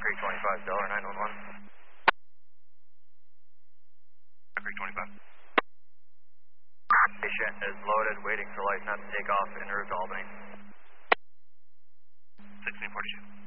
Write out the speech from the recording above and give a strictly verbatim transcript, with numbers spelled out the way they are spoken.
Creek twenty-five, Delaware nine one one. Creek twenty-five. Patient is loaded, waiting for lights not to take off en route to Albany. sixteen forty-two.